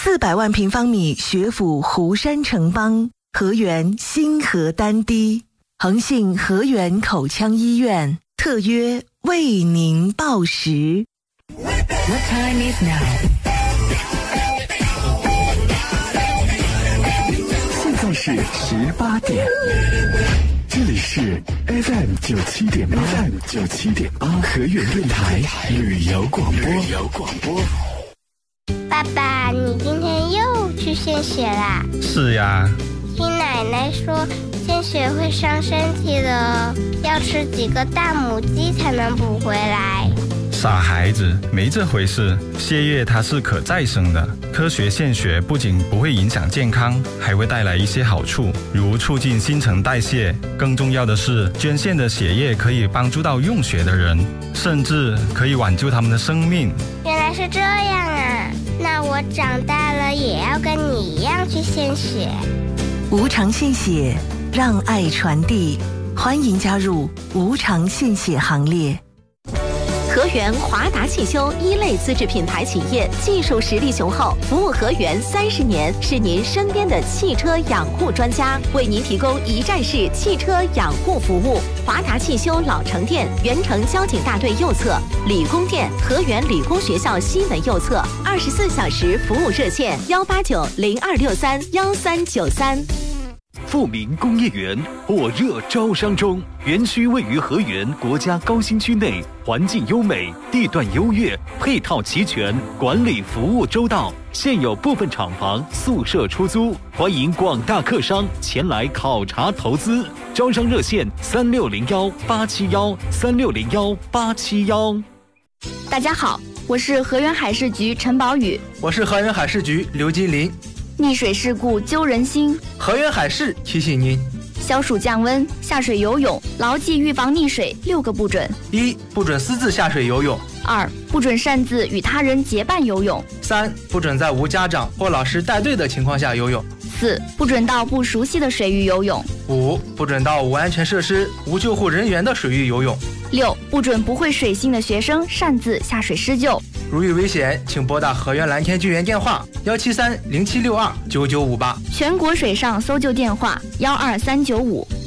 400万平方米学府湖山城邦，河源新河丹堤，恒信河源口腔医院特约为您报时。 What time is now? 现在是18点，这里是 FM 97.8河源电台旅游广播。 爸爸，你今天又去献血啦？ 是呀。 听奶奶说献血会伤身体的，要吃几个大母鸡才能补回来。 傻孩子，没这回事。血液它是可再生的，科学献血不仅不会影响健康，还会带来一些好处，如促进新陈代谢。更重要的是，捐献的血液可以帮助到用血的人，甚至可以挽救他们的生命。 原来是这样啊，那我长大了也要跟你一样去献血。 无偿献血，让爱传递，欢迎加入无偿献血行列。 河源华达汽修一类资质品牌企业，技术实力雄厚，服务河源30年，是您身边的汽车养护专家，为您提供一站式汽车养护服务。华达汽修老城店，原城交警大队右侧；理工店，河源理工学校西门右侧，24小时服务热线189-0263-1393。 富民工业园火热招商中，园区位于河源国家高新区内，环境优美，地段优越，配套齐全，管理服务周到。现有部分厂房、宿舍出租，欢迎广大客商前来考察投资。招商热线3601-871，3601-871。 大家好，我是河源海事局陈宝宇。 我是河源海事局刘金林。 溺水事故揪人心， 河源海事提醒您： 消暑降温，下水游泳，牢记预防溺水6个不准 ：1. 不准私自下水游泳 ；2. 不准擅自与他人结伴游泳 ；3. 不准在无家长或老师带队的情况下游泳 ；4. 不准到不熟悉的水域游泳 ；5. 不准到无安全设施、无救护人员的水域游泳 ；6. 不准不会水性的学生擅自下水施救。 如遇危险，请拨打河源蓝天救援电话173-0762-9958， 全国水上搜救电话12395